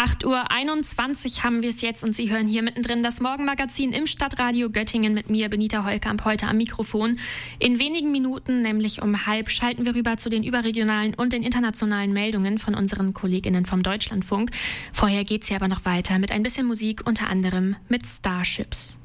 8:21 Uhr haben wir es jetzt und Sie hören hier mittendrin das Morgenmagazin im Stadtradio Göttingen mit mir, Benita Holkamp, heute am Mikrofon. In wenigen Minuten, nämlich um 12:30, schalten wir rüber zu den überregionalen und den internationalen Meldungen von unseren KollegInnen vom Deutschlandfunk. Vorher geht's hier aber noch weiter mit ein bisschen Musik, unter anderem mit Starships.